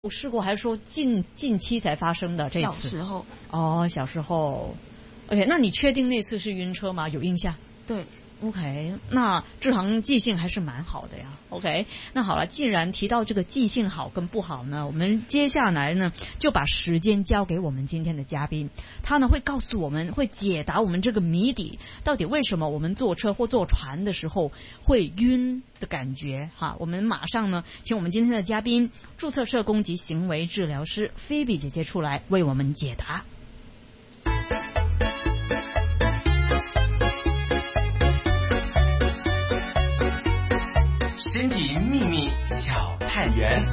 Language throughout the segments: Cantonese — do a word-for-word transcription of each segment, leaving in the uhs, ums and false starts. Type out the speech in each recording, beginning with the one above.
我试过，还是说近近期才发生的这次？ 小时候。 哦，小时候。OK， 那你确定那次是晕车吗？有印象？ 对。 OK， 那志航记性还是蛮好的呀。OK， 那好了，既然提到这个记性好跟不好呢，我们接下来呢就把时间交给我们今天的嘉宾，他呢会告诉我们，会解答我们这个谜底，到底为什么我们坐车或坐船的时候会晕的感觉哈。我们马上呢请我们今天的嘉宾，注册社工及行为治疗师菲比姐姐出来为我们解答。 身体秘密小探员。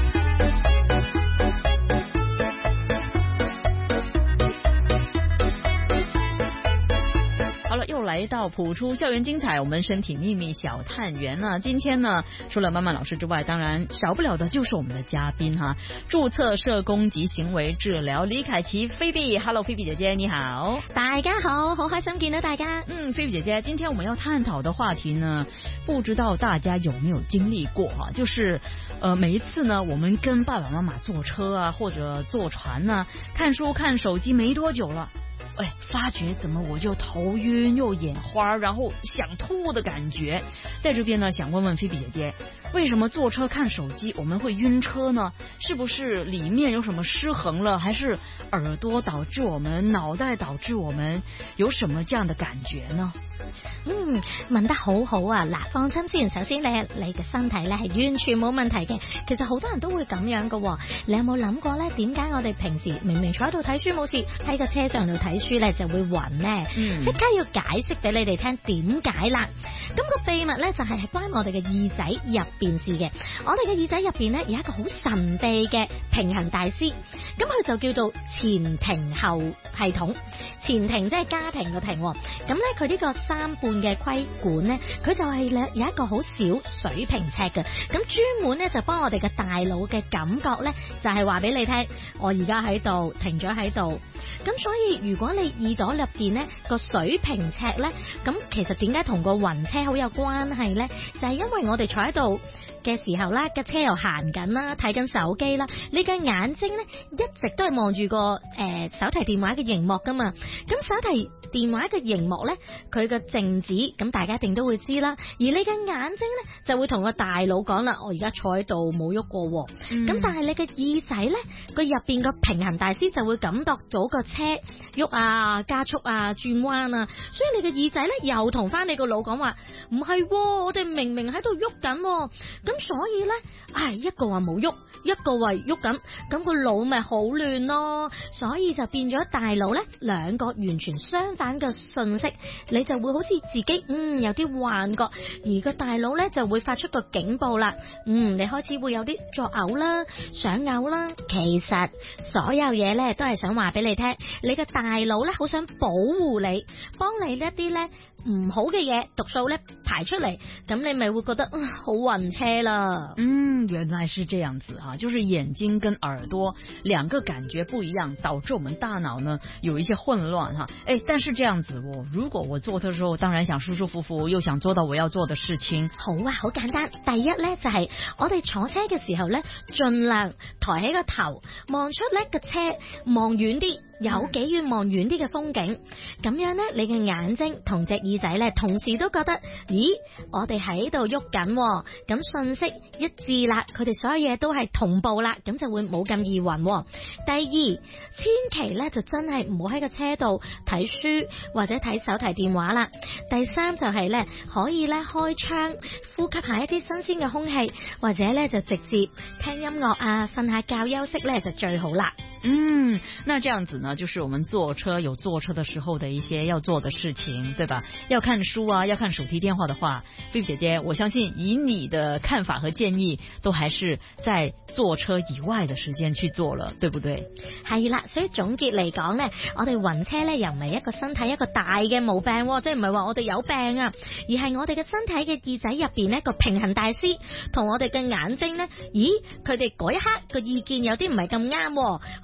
好了，又来到普出校园精彩，我们身体秘密小探员呢。今天呢，除了曼曼老师之外，当然少不了的就是我们的嘉宾哈，注册社工及行为治疗李凯琪菲比。Hello， 菲比姐姐你好。 大家好，好开心見到大家。 嗯，菲比姐姐，今天我们要探討的話題呢，不知道大家有沒有經歷過哈？就是呃，每一次呢，我們跟爸爸媽媽坐車啊，或者坐船啊，看書看手機沒多久了。哎，發覺怎麼我就頭暈又眼花，然後想吐的感覺。在這邊呢，想問問菲比姐姐，為什麼坐車看手機我們會暈車呢？是不是裏面有什麼失衡了，還是耳朵導致我們，腦袋導致我們有什麼這樣的感覺呢？ 嗯，問得好好啊！嗱，放心先，首先你你嘅身體咧係完全冇問題嘅。其實好多人都會咁樣嘅，你有冇諗過咧？點解我哋平時明明坐喺度睇書冇事，喺個車上度睇書咧就會暈呢？嗯，即刻要解釋俾你哋聽點解啦。咁個秘密咧就係係關我哋嘅耳仔入邊事嘅。我哋嘅耳仔入邊咧有一個好神秘嘅平衡大師，咁佢就叫做前庭後系統。前庭即係家庭嘅庭，咁咧佢呢個三半嘅規管咧，佢就係咧有一個好小水平尺嘅，咁專門咧就幫我哋嘅大腦嘅感覺咧，就係話俾你聽，我而家喺度停咗喺度。咁所以如果你耳朵入邊咧個水平尺咧，咁其實點解同個暈車好有關係咧？就係因為我哋坐喺度嘅時候啦，架車又行緊啦，睇緊手機啦，你嘅眼睛咧一直都係望住個誒、呃、手提電話嘅熒幕噶嘛。咁手提電話嘅熒幕咧，佢嘅靜止，咁大家一定都會知啦。而你嘅眼睛咧就會同個大腦講啦，我而家坐喺度冇喐過喎。咁、嗯、但係你嘅耳仔咧，佢入邊個平衡大師就會感覺到個車喐啊、加速啊、轉彎啊，所以你嘅耳仔咧又同翻你個腦講話，唔係、哦，我哋明明喺度喐緊。咁所以咧，唉，一個話冇喐，一個話喐緊，咁個腦咪好亂咯。所以就變咗大腦咧，兩個完全相反嘅信息，你就會好似自己嗯有啲幻覺，而個大腦咧就會發出個警報啦。嗯，你開始會有啲作嘔啦、想嘔啦。其實所有嘢咧都係想話俾你聽，你嘅大腦咧好想保護你，幫你一啲咧唔好嘅嘢毒素咧排出嚟，咁你咪會覺得嗯好暈車啦。 嗯，原來是這樣子啊，就是眼睛跟耳朵兩個感覺不一樣，導致我們大腦呢有一些混亂哈。誒，但是這樣子我如果我坐的時候，當然想舒舒服服，又想做到我要做的事情。 好啊，好簡單。第一咧就係、是、我哋坐車嘅時候咧，盡量抬起個頭，望出咧個車，望遠啲。有幾遠望遠啲嘅風景，咁樣呢，你嘅眼睛同隻耳仔呢，同時都覺得，咦，我哋喺度喐緊，咁信息一致啦，佢哋所有嘢都係同步啦，咁就會冇咁易暈。第二，千祈呢就真係唔好喺個車度睇書或者睇手提電話啦。第三就係呢，可以呢開窗，呼吸下一啲新鮮嘅空氣，或者呢就直接聽音樂啊，瞓下覺休息呢就最好啦。 嗯，那這樣子呢，就是我們坐車有坐車的時候的一些要做的事情，對吧？要看書啊，要看手提電話的話，菲菲姐姐，我相信以你的看法和建議，都還是在坐車以外的時間去做了，對不對？ 係啦，所以總結嚟講呢，我哋暈車呢，又唔係一個身體一個大嘅毛病，即係唔係話我哋有病啊，而係我哋嘅身體嘅耳仔入邊呢個平衡大師同我哋嘅眼睛呢，咦，佢哋嗰一刻個意見有啲唔係咁啱。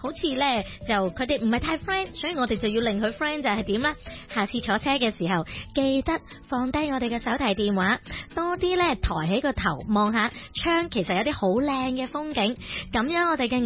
好似咧就佢哋唔係太 friend，所以我哋就要令佢 friend 就係點咧？下次坐車嘅時候記得放低我哋嘅手提電話，多啲咧抬起個頭望下窗，其實有啲好靚嘅風景，咁樣我哋嘅